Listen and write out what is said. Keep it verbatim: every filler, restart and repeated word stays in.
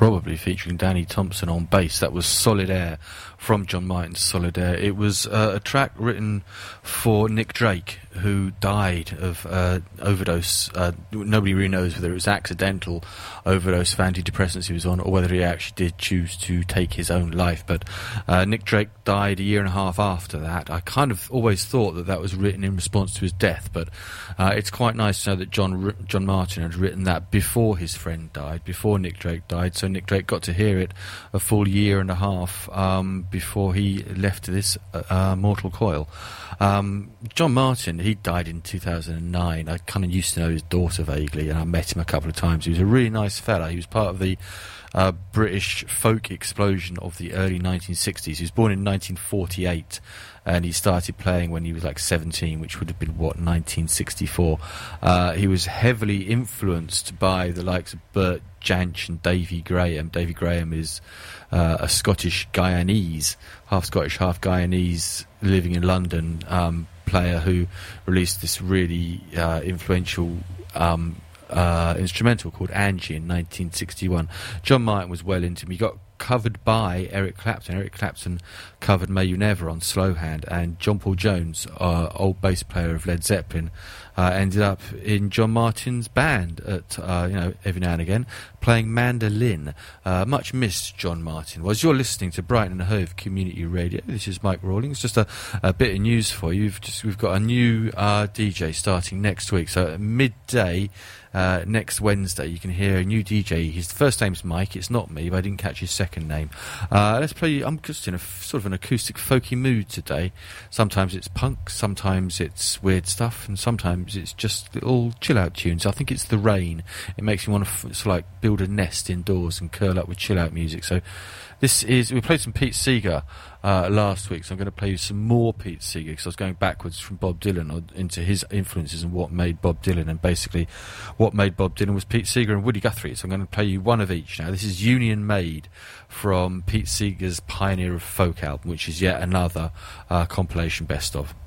probably featuring Danny Thompson on bass. That was Solid Air from John Martin's Solid Air. It was uh, a track written for Nick Drake, who died of uh, overdose. Uh, nobody really knows whether it was accidental overdose of antidepressants he was on, or whether he actually did choose to take his own life. But uh, Nick Drake died a year and a half after that. I kind of always thought that that was written in response to his death, but uh, it's quite nice to know that John John Martin had written that before his friend died, before Nick Drake died. So Nick Drake got to hear it a full year and a half um, before he left this uh, mortal coil. Um, John Martin, he died in two thousand nine. I kind of used to know his daughter vaguely, and I met him a couple of times. He was a really nice fella. He was part of the uh, British folk explosion of the early nineteen sixties. He was born in nineteen forty-eight, and he started playing when he was like seventeen, which would have been, what, nineteen sixty-four. Uh, he was heavily influenced by the likes of Bert Jansch and Davy Graham. Davy Graham is uh, a Scottish Guyanese, half Scottish, half Guyanese, living in London, um, player who released this really uh, influential um, uh, instrumental called Angie in nineteen sixty-one. John Martin was well into him. He got covered by Eric Clapton. Eric Clapton covered May You Never on Slow Hand, and John Paul Jones, uh, old bass player of Led Zeppelin, uh, ended up in John Martin's band at uh, you know every now and again playing mandolin. Uh, much missed John Martin. Well, as you're listening to Brighton and Hove Community Radio, this is Mike Rawlings. Just a, a bit of news for you. We've just we've got a new uh, D J starting next week. So at midday uh, next Wednesday, you can hear a new D J. His first name's Mike. It's not me, but I didn't catch his second name. Uh, let's play. I'm just in a f- sort of an acoustic folky mood today. Sometimes it's punk, sometimes it's weird stuff, and sometimes it's just little chill out tunes. I think it's the rain. It makes me want to f- sort of like build a nest indoors and curl up with chill out music. So this is, we played some Pete Seeger uh, last week, so I'm going to play you some more Pete Seeger, because I was going backwards from Bob Dylan or into his influences and what made Bob Dylan, and basically what made Bob Dylan was Pete Seeger and Woody Guthrie. So I'm going to play you one of each now. This is Union Made from Pete Seeger's Pioneer of Folk album, which is yet another uh, compilation best of.